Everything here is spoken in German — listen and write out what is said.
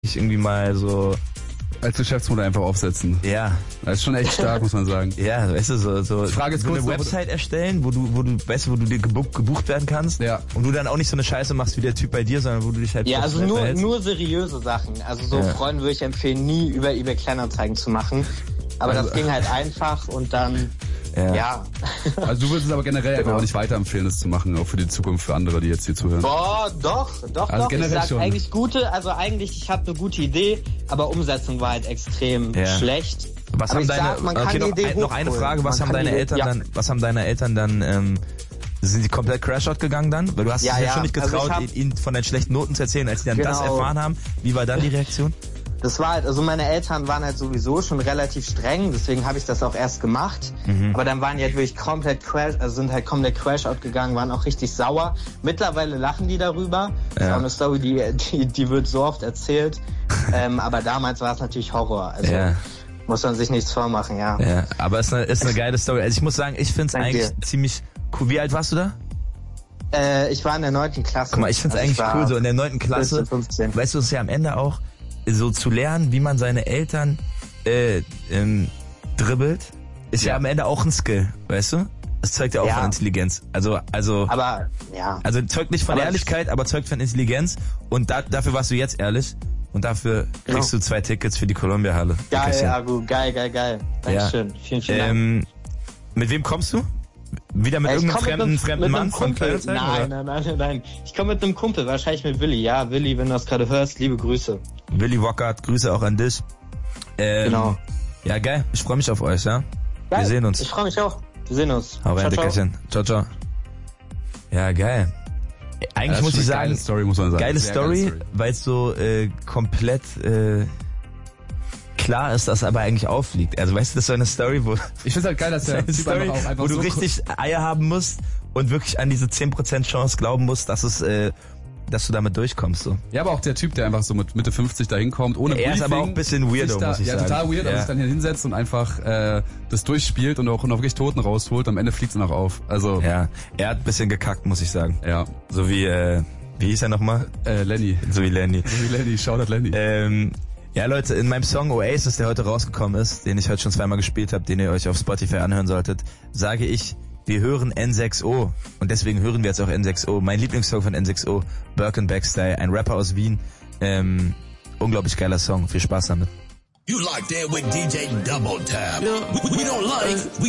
ich irgendwie mal so als Geschäftsmodell einfach aufsetzen. Ja. Das ist schon echt stark, muss man sagen. Ja, weißt du, so die Frage ist so kurz, eine Website erstellen, wo du weißt du, wo du dir gebucht werden kannst. Ja. Und du dann auch nicht so eine Scheiße machst wie der Typ bei dir, sondern wo du dich halt ja, also nur seriöse Sachen. Also so Freunden würde ich empfehlen, nie über eBay Kleinanzeigen zu machen. Aber das ging halt einfach und dann ja. Also du würdest es aber generell einfach auch nicht weiterempfehlen, das zu machen, auch für die Zukunft, für andere, die jetzt hier zuhören. Boah, doch. Also Ich sag schon. eigentlich ich habe eine gute Idee, aber Umsetzung war halt extrem schlecht. Was haben noch eine Frage, was haben deine Eltern dann, sind die komplett Crashout gegangen dann? Weil du hast es ja schon nicht getraut, ihnen von deinen schlechten Noten zu erzählen, als sie dann das erfahren haben. Wie war dann die Reaktion? Das war halt, also meine Eltern waren halt sowieso schon relativ streng, deswegen habe ich das auch erst gemacht. Aber dann waren die halt wirklich sind halt komplett Crash-Out gegangen, waren auch richtig sauer. Mittlerweile lachen die darüber. Das ist auch eine Story, die wird so oft erzählt. Aber damals war es natürlich Horror. Also muss man sich nichts vormachen, ja. Ja, aber es ist eine geile Story. Also ich muss sagen, ich finde es eigentlich ziemlich cool. Wie alt warst du da? Ich war in der 9. Klasse. Guck mal, ich finde es eigentlich cool, so in der 9. Klasse. 15. Weißt du, es ist ja am Ende auch so zu lernen, wie man seine Eltern dribbelt, ist ja am Ende auch ein Skill, weißt du? Das zeugt ja auch von Intelligenz. Also zeugt nicht von Ehrlichkeit, aber zeugt von Intelligenz. Und dafür warst du jetzt ehrlich. Und dafür kriegst du 2 Tickets für die Columbia-Halle. Geil, Agu, geil. Dankeschön. Vielen Dank. Mit wem kommst du? Wieder mit irgendeinem fremden Mann von Kleinanzeigen? Nein. Ich komme mit einem Kumpel, wahrscheinlich mit Willi. Ja, Willi, wenn du das gerade hörst, liebe Grüße. Willi Wockert, Grüße auch an dich. Genau. Ja, geil. Ich freue mich auf euch, ja? Geil. Wir sehen uns. Ich freue mich auch. Wir sehen uns. Hau rein, Dickerchen. Ciao. Ja, geil. Eigentlich muss ich sagen, geile Story, muss man sagen. Geile Story, weil es so komplett klar ist, dass aber eigentlich auffliegt. Also weißt du, das ist so eine Story, wo ich finde halt geil, dass der Typ Story, auch einfach wo du richtig Eier haben musst und wirklich an diese 10% Chance glauben musst, dass du damit durchkommst. So. Ja, aber auch der Typ, der einfach so mit Mitte 50 da hinkommt, ohne Briefing. Er ist aber auch ein bisschen weirdo, muss ich sagen. Ja, total weird, aber sich dann hier hinsetzt und einfach das durchspielt und auch wirklich Toten rausholt. Am Ende fliegt es noch auf. Also ja, er hat ein bisschen gekackt, muss ich sagen. Ja. So wie hieß er nochmal? Lenny. So wie Lenny. Shoutout Lenny. Ja, Leute, in meinem Song Oasis, der heute rausgekommen ist, den ich heute schon 2-mal gespielt habe, den ihr euch auf Spotify anhören solltet, sage ich, wir hören N6O. Und deswegen hören wir jetzt auch N6O. Mein Lieblingssong von N6O, Birkenback Style, ein Rapper aus Wien. Unglaublich geiler Song. Viel Spaß damit. You like that with DJ Double Tap. We don't like, we